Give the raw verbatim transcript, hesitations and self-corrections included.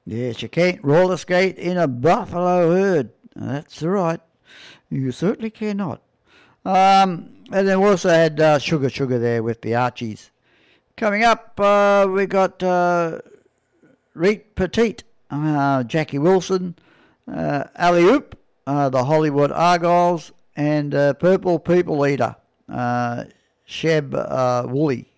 Yes, you can't roller skate in a buffalo herd. That's right. You certainly cannot. Um, and then we also had uh, Sugar Sugar there with the Archies. Coming up, uh, we got uh, Reet Petite, uh, Jackie Wilson, uh, Alley Oop, uh, the Hollywood Argyles, and uh, Purple People Eater, uh, Sheb uh, Woolley.